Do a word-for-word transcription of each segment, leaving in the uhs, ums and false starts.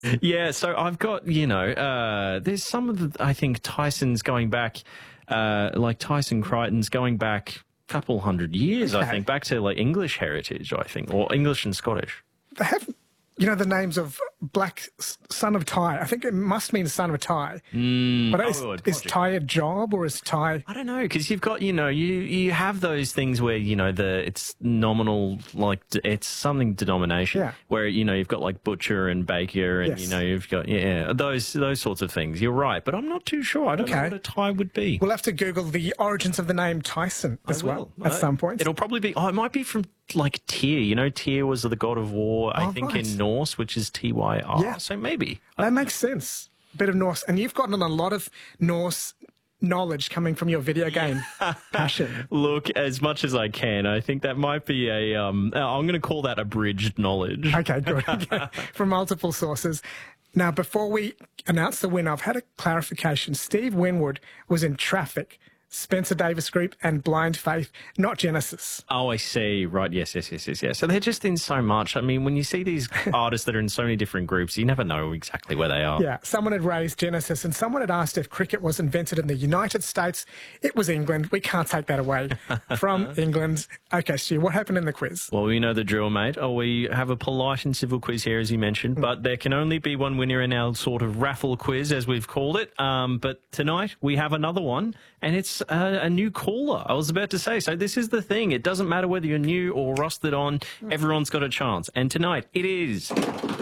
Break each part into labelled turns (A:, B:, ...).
A: Yeah, so I've got, you know, uh, there's some of the, I think Tyson's going back, uh, like Tyson Crichton's going back a couple hundred years,
B: Okay.
A: I think, back to like English heritage, I think, or English and Scottish.
B: They have, you know, the names of Black S- Son of Ty. I think it must mean Son of Ty.
A: Mm,
B: but is,
A: oh,
B: is Ty a job or is Ty...
A: I don't know, because you've got, you know, you, you have those things where, you know, the it's nominal, like, d- it's something denomination,
B: Yeah.
A: where, you know, you've got, like, butcher and baker and,
B: Yes.
A: you know, you've got, yeah, those those sorts of things. You're right, but I'm not too sure. I don't know
B: Okay.
A: what a tie would be.
B: We'll have to Google the origins of the name Tyson as
A: I
B: well
A: will.
B: at
A: Uh,
B: some point.
A: It'll probably be, oh, it might be from, like, Tyr. You know, Tyr was the god of war, I
B: Oh,
A: think,
B: right.
A: in Norse, which is T Y R.
B: Yeah.
A: So maybe.
B: That makes sense. Bit of Norse. And you've gotten a lot of Norse knowledge coming from your video game passion.
A: Look, as much as I can, I think that might be a, um, I'm going to call that abridged knowledge.
B: Okay, good. Okay. From multiple sources. Now, before we announce the winner, I've had a clarification. Steve Winwood was in Traffic, Spencer Davis Group, and Blind Faith, not Genesis.
A: Oh, I see. Right. Yes, yes, yes, yes, yes. So they're just in so much. I mean, when you see these artists that are in so many different groups, you never know exactly where they are.
B: Yeah, someone had raised Genesis, and someone had asked if cricket was invented in the United States. It was England. We can't take that away from England. Okay, Stu, what happened in the quiz?
A: Well, you know the drill, mate. Oh, we have a polite and civil quiz here, as you mentioned, but there can only be one winner in our sort of raffle quiz, as we've called it. Um, but tonight we have another one, and it's a, a new caller. I was about to say, so this is the thing. It doesn't matter whether you're new or rusted on. Everyone's got a chance. And tonight it is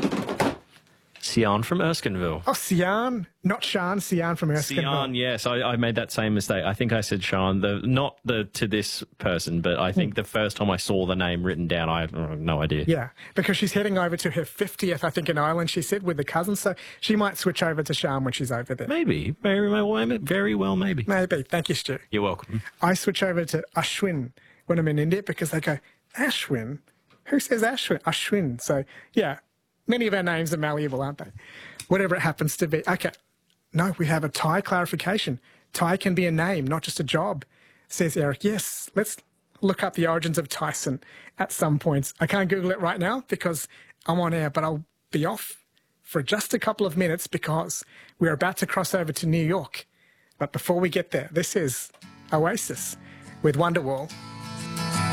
A: Sian from Erskineville.
B: Oh, Sian, not Shan, Sian from Erskineville.
A: Sian, yes, I, I made that same mistake. I think I said Sean, the, not the to this person, but I think the first time I saw the name written down, I had oh, no idea.
B: Yeah, because she's heading over to her fiftieth, I think, in Ireland, she said, with the cousins, so she might switch over to Shan when she's over there.
A: Maybe, very well, very well, maybe.
B: Maybe. Thank you, Stu.
A: You're welcome.
B: I switch over to Ashwin when I'm in India because they go, Ashwin? Who says Ashwin? Ashwin. So, yeah, many of our names are malleable, aren't they? Whatever it happens to be. Okay. No, we have a Thai clarification. Thai can be a name, not just a job, says Eric. Yes, let's look up the origins of Tyson at some points. I can't Google it right now because I'm on air, but I'll be off for just a couple of minutes because we're about to cross over to New York. But before we get there, this is Oasis with Wonderwall.